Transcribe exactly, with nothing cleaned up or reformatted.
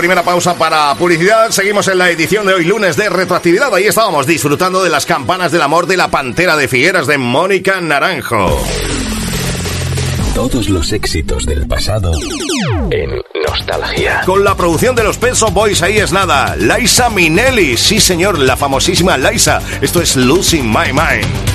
Primera pausa para publicidad. Seguimos en la edición de hoy, lunes de retroactividad. Ahí estábamos disfrutando de las campanas del amor de la Pantera de Figueras de Mónica Naranjo. Todos los éxitos del pasado en Nostalgia. Con la producción de los Pet Shop Boys, ahí es nada. Liza Minnelli, sí señor, la famosísima Liza. Esto es Losing My Mind.